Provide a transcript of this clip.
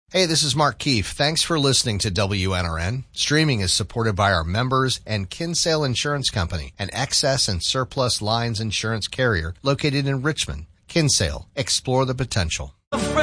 Hey, this is Mark Keefe. Thanks for listening to WNRN. Streaming is supported by our members and Kinsale Insurance Company, an excess and surplus lines insurance carrier located in Richmond. Kinsale, explore the potential.